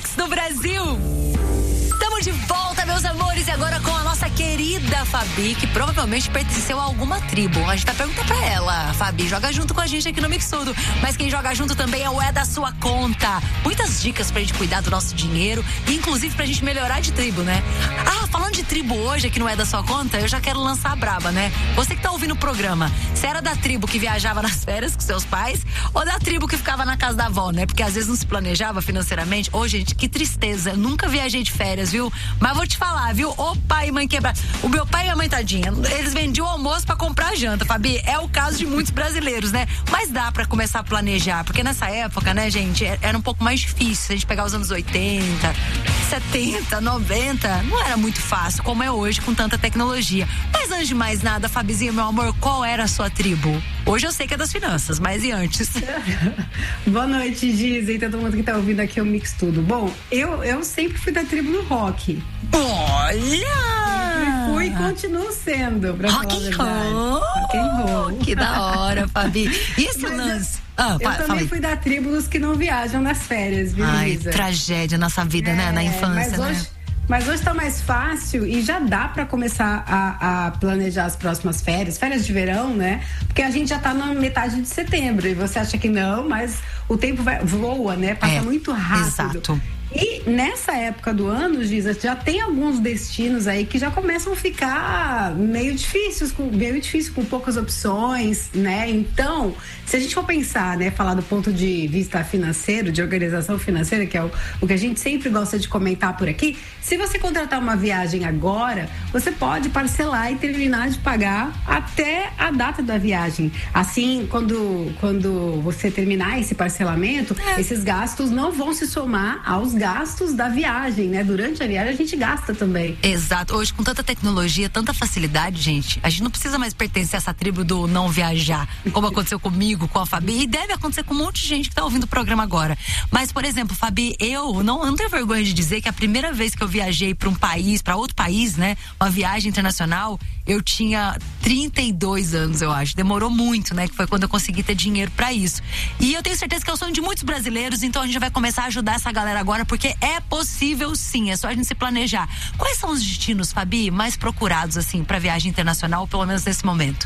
Mix do Brasil. Estamos de volta, meus amores, e agora com a nossa querida Fabi, que provavelmente pertenceu a alguma tribo. A gente tá perguntando pra ela. Fabi, joga junto com a gente aqui no Mix Tudo. Mas quem joga junto também é o É da Sua Conta. Muitas dicas pra gente cuidar do nosso dinheiro e inclusive pra gente melhorar de tribo, né? Ah, falando de tribo hoje aqui no É da Sua Conta, eu já quero lançar a braba, né? Você que tá ouvindo o programa, você era da tribo que viajava nas férias com seus pais ou da tribo que ficava na casa da avó, né? Porque às vezes não se planejava financeiramente. Ô, gente, que tristeza. Eu nunca viajei de férias, viu? Mas vou te falar, viu? Ô pai e mãe quebrados. O meu pai e a mãe, tadinha, eles vendiam o almoço pra comprar a janta, Fabi. É o caso de muitos brasileiros, né? Mas dá pra começar a planejar, porque nessa época, né, gente, era um pouco mais difícil. Se a gente pegar os anos 80, 70, 90, não era muito fácil, como é hoje, com tanta tecnologia. Mas antes de mais nada, Fabizinho, meu amor, qual era a sua tribo? Hoje eu sei que é das finanças, mas e antes? Boa noite, Giz, e todo mundo que tá ouvindo aqui o Mix Tudo. Bom, eu sempre fui da tribo do rock. Olha! Fui e continuo sendo, pra falar a verdade. Rock and roll. Que da hora, Fabi. E esse lance? Eu também fui da tribo dos que não viajam nas férias, viu, Ai, Lisa? tragédia nossa vida, né? Na infância, Mas hoje tá mais fácil e já dá pra começar a planejar as próximas férias de verão, né? Porque a gente já tá na metade de setembro e você acha que não, mas o tempo voa, né? Passa muito rápido. Exato. E nessa época do ano, Giza, já tem alguns destinos aí que já começam a ficar meio difícil, com poucas opções, né? Então, se a gente for pensar, né, falar do ponto de vista financeiro, de organização financeira, que é o que a gente sempre gosta de comentar por aqui, se você contratar uma viagem agora, você pode parcelar e terminar de pagar até a data da viagem. Assim, quando você terminar esse parcelamento, esses gastos não vão se somar aos gastos da viagem, né? Durante a viagem a gente gasta também. Exato. Hoje, com tanta tecnologia, tanta facilidade, gente, a gente não precisa mais pertencer a essa tribo do não viajar, como aconteceu comigo, com a Fabi, e deve acontecer com um monte de gente que tá ouvindo o programa agora. Mas, por exemplo, Fabi, eu não tenho vergonha de dizer que a primeira vez que eu viajei para outro país, né? Uma viagem internacional, eu tinha 32 anos, eu acho. Demorou muito, né? Que foi quando eu consegui ter dinheiro para isso. E eu tenho certeza que é o sonho de muitos brasileiros, então a gente vai começar a ajudar essa galera agora, porque é possível sim, é só a gente se planejar. Quais são os destinos, Fabi, mais procurados, assim, para viagem internacional, pelo menos nesse momento?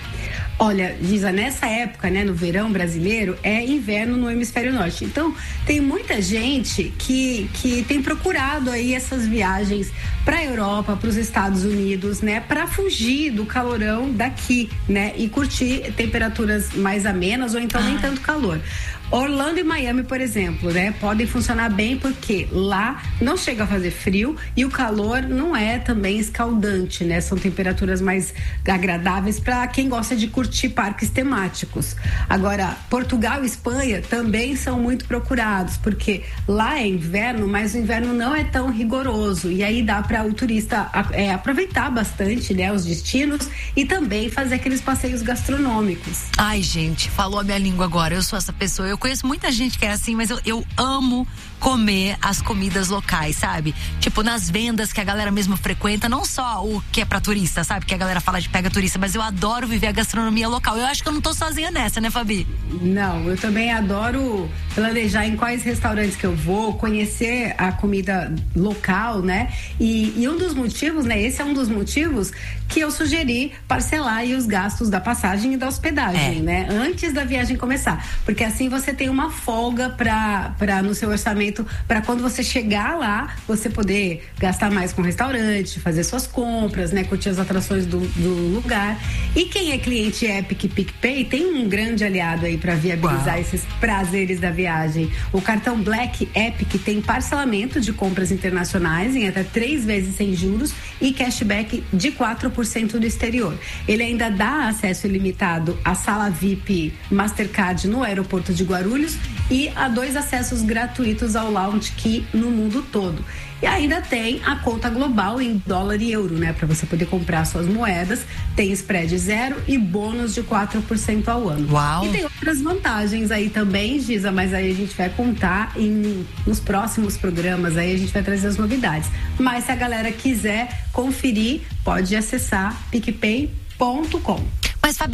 Olha, Giza, nessa época, né, no verão brasileiro, é inverno no hemisfério norte. Então, tem muita gente que tem procurado aí essas viagens para a Europa, para os Estados Unidos, né, para fugir do calorão daqui, né, e curtir temperaturas mais amenas ou então nem tanto calor. Orlando e Miami, por exemplo, né, podem funcionar bem porque lá não chega a fazer frio e o calor não é também escaldante, né? São temperaturas mais agradáveis para quem gosta de curtir parques temáticos. Agora, Portugal e Espanha também são muito procurados porque lá é inverno, mas o inverno não é tão rigoroso e aí dá para o turista aproveitar bastante, né, os destinos e também fazer aqueles passeios gastronômicos. Ai, gente, falou a minha língua agora. Eu sou essa pessoa. Eu conheço muita gente que é assim, mas eu amo comer as comidas locais, sabe? Tipo, nas vendas que a galera mesmo frequenta, não só o que é pra turista, sabe? Que a galera fala de pega turista, mas eu adoro viver a gastronomia local. Eu acho que eu não tô sozinha nessa, né, Fabi? Não, eu também adoro planejar em quais restaurantes que eu vou, conhecer a comida local, né? E um dos motivos, né? Esse é um dos motivos que eu sugeri parcelar aí os gastos da passagem e da hospedagem, né? Antes da viagem começar. Porque assim você tem uma folga pra no seu orçamento, para quando você chegar lá, você poder gastar mais com restaurante, fazer suas compras, né? Curtir as atrações do lugar. E quem é cliente Epic e PicPay tem um grande aliado aí para viabilizar esses prazeres da viagem. O cartão Black Epic tem parcelamento de compras internacionais em até 3 vezes sem juros e cashback de 4% do exterior. Ele ainda dá acesso ilimitado à sala VIP Mastercard no aeroporto de Guarulhos e a 2 acessos gratuitos ao Lounge Key no mundo todo. E ainda tem a conta global em dólar e euro, né? Para você poder comprar suas moedas. Tem spread 0 e bônus de 4% ao ano. Uau! E tem outras vantagens aí também, Giza, mas aí a gente vai contar nos próximos programas, aí a gente vai trazer as novidades. Mas se a galera quiser conferir, pode acessar picpay.com. Mas, Fabi,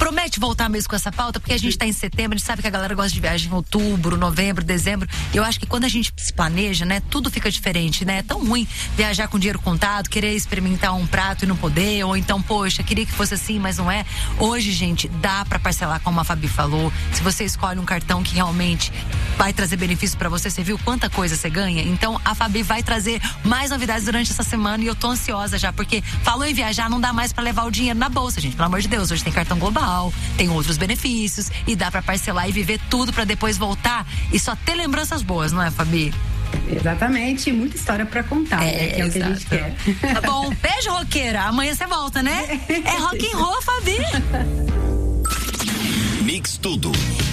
promete voltar mesmo com essa pauta, porque a gente tá em setembro, a gente sabe que a galera gosta de viagem em outubro, novembro, dezembro. Eu acho que quando a gente se planeja, né, tudo fica diferente, né? É tão ruim viajar com dinheiro contado, querer experimentar um prato e não poder, ou então, poxa, queria que fosse assim, mas não é. Hoje, gente, dá pra parcelar, como a Fabi falou. Se você escolhe um cartão que realmente vai trazer benefício pra você viu quanta coisa você ganha? Então, a Fabi vai trazer mais novidades durante essa semana e eu tô ansiosa já, porque falou em viajar, não dá mais pra levar o dinheiro na bolsa, gente, pelo amor de Deus. Hoje tem cartão global, tem outros benefícios e dá pra parcelar e viver tudo pra depois voltar e só ter lembranças boas, não é, Fabi? Exatamente, muita história pra contar, né? Que é o que a gente quer. Tá bom, beijo, roqueira. Amanhã você volta, né? É rock and roll, Fabi. Mix Tudo.